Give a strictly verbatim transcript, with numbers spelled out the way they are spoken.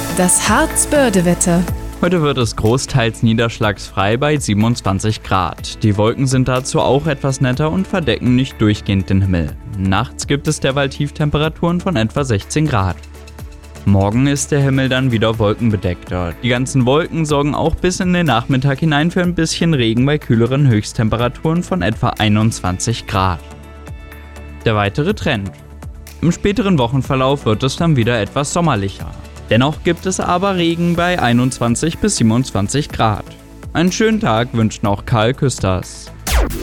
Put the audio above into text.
Das Harz-Börde-Wetter. Heute wird es großteils niederschlagsfrei bei siebenundzwanzig Grad. Die Wolken sind dazu auch etwas netter und verdecken nicht durchgehend den Himmel. Nachts gibt es derweil Tieftemperaturen von etwa sechzehn Grad. Morgen ist der Himmel dann wieder wolkenbedeckter. Die ganzen Wolken sorgen auch bis in den Nachmittag hinein für ein bisschen Regen bei kühleren Höchsttemperaturen von etwa einundzwanzig Grad. Der weitere Trend. Im späteren Wochenverlauf wird es dann wieder etwas sommerlicher. Dennoch gibt es aber Regen bei einundzwanzig bis siebenundzwanzig Grad. Einen schönen Tag wünscht noch Karl Küsters.